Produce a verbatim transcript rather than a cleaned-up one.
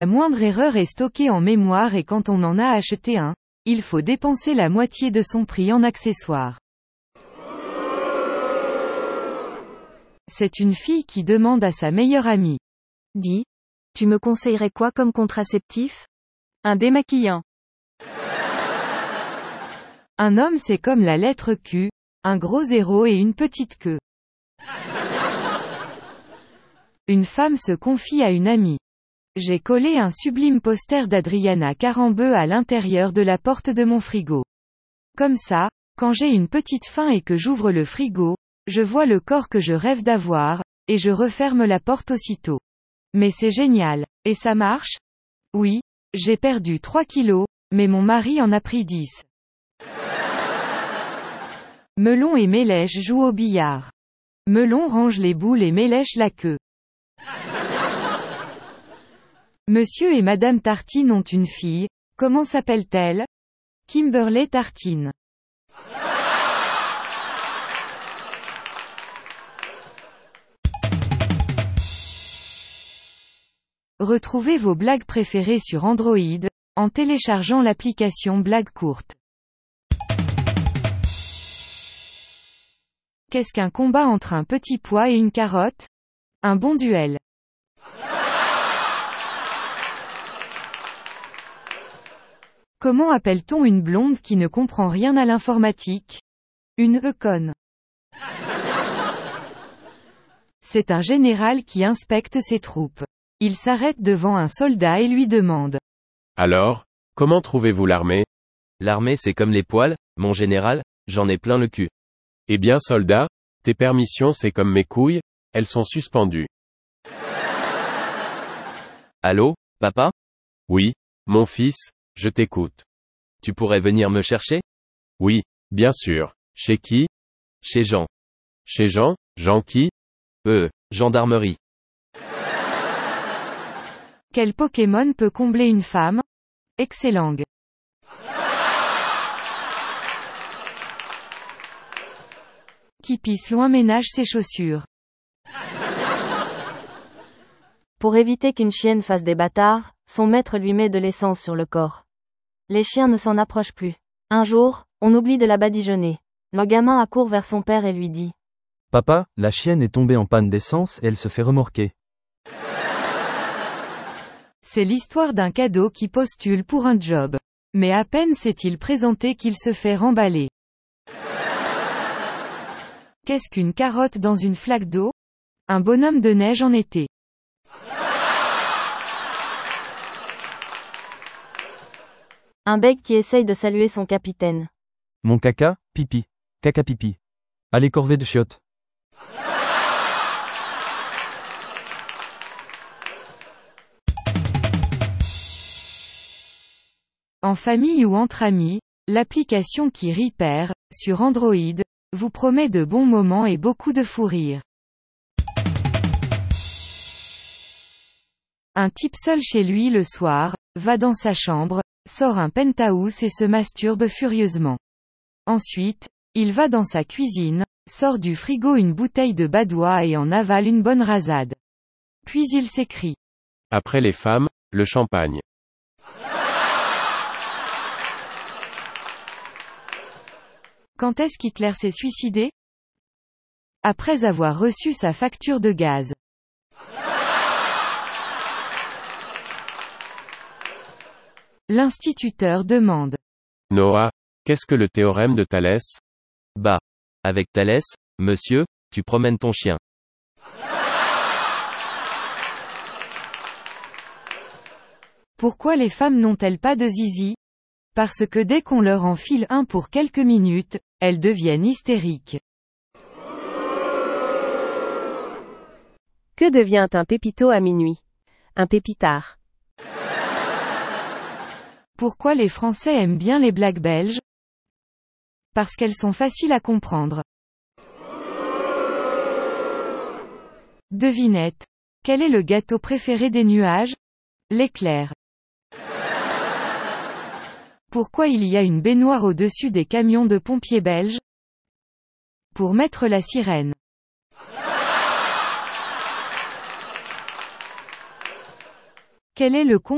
La moindre erreur est stockée en mémoire et quand on en a acheté un, il faut dépenser la moitié de son prix en accessoires. C'est une fille qui demande à sa meilleure amie. Dis, tu me conseillerais quoi comme contraceptif? Un démaquillant. Un homme c'est comme la lettre Q, un gros zéro et une petite queue. Une femme se confie à une amie. J'ai collé un sublime poster d'Adriana Carambeu à l'intérieur de la porte de mon frigo. Comme ça, quand j'ai une petite faim et que j'ouvre le frigo, je vois le corps que je rêve d'avoir, et je referme la porte aussitôt. Mais c'est génial. Et ça marche? Oui, j'ai perdu trois kilos, mais mon mari en a pris dix. Melon et Mélèche jouent au billard. Melon range les boules et Mélèche la queue. Monsieur et Madame Tartine ont une fille, comment s'appelle-t-elle? Kimberley Tartine. Retrouvez vos blagues préférées sur Android, en téléchargeant l'application Blagues courtes. Qu'est-ce qu'un combat entre un petit pois et une carotte? Un bon duel. Comment appelle-t-on une blonde qui ne comprend rien à l'informatique? Une econne. C'est un général qui inspecte ses troupes. Il s'arrête devant un soldat et lui demande. Alors, comment trouvez-vous l'armée? L'armée c'est comme les poils, mon général, j'en ai plein le cul. Eh bien soldat, tes permissions c'est comme mes couilles, elles sont suspendues. Allô, papa? Oui, mon fils, je t'écoute. Tu pourrais venir me chercher? Oui, bien sûr. Chez qui? Chez Jean. Chez Jean? Jean qui? Euh, gendarmerie. Quel Pokémon peut combler une femme? Excellent. Qui pisse loin ménage ses chaussures. Pour éviter qu'une chienne fasse des bâtards, son maître lui met de l'essence sur le corps. Les chiens ne s'en approchent plus. Un jour, on oublie de la badigeonner. Le gamin accourt vers son père et lui dit. Papa, la chienne est tombée en panne d'essence et elle se fait remorquer. C'est l'histoire d'un cadeau qui postule pour un job. Mais à peine s'est-il présenté qu'il se fait remballer. Qu'est-ce qu'une carotte dans une flaque d'eau? Un bonhomme de neige en été. Un bec qui essaye de saluer son capitaine. Mon caca, pipi. Caca pipi. Allez corvée de chiottes. En famille ou entre amis, l'application qui rit perd, sur Android, vous promet de bons moments et beaucoup de fou rire. Un type seul chez lui le soir, va dans sa chambre, sort un penthouse et se masturbe furieusement. Ensuite, il va dans sa cuisine, sort du frigo une bouteille de badois et en avale une bonne rasade. Puis il s'écrie. Après les femmes, le champagne. Quand est-ce qu'Hitler s'est suicidé? Après avoir reçu sa facture de gaz. L'instituteur demande. Noah, qu'est-ce que le théorème de Thalès? Bah. Avec Thalès, monsieur, tu promènes ton chien. Pourquoi les femmes n'ont-elles pas de zizi? Parce que dès qu'on leur enfile un pour quelques minutes, elles deviennent hystériques. Que devient un pépito à minuit? Un pépitard. Pourquoi les Français aiment bien les blagues belges? Parce qu'elles sont faciles à comprendre. Devinette. Quel est le gâteau préféré des nuages? L'éclair. Pourquoi il y a une baignoire au-dessus des camions de pompiers belges? Pour mettre la sirène. Quel est le